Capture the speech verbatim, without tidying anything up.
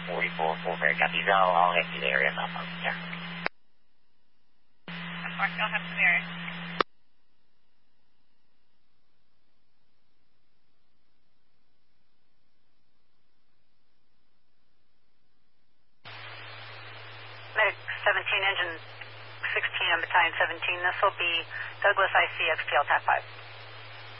forty-four, full fair copies. I'll, I'll head to the area. I'll help you there. Of course, I'll head to the area. Medic seventeen, engine sixteen on battalion seventeen. This will be Douglas I C X T L T A C five.